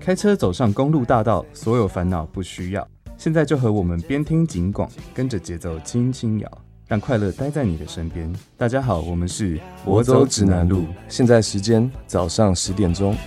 开车走上公路大道，所有烦恼不需要。现在就和我们边听警广，跟着节奏轻轻摇，让快乐待在你的身边。大家好，我们是我走指南路，现在时间早上10点钟。